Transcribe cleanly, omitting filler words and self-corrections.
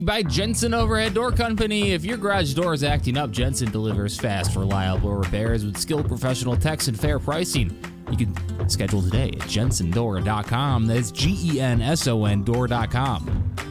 By Jensen Overhead Door Company. If your garage door is acting up, Jensen delivers fast, reliable repairs with skilled professional techs and fair pricing. You can schedule today at jensendoor.com. That's GENSON door.com.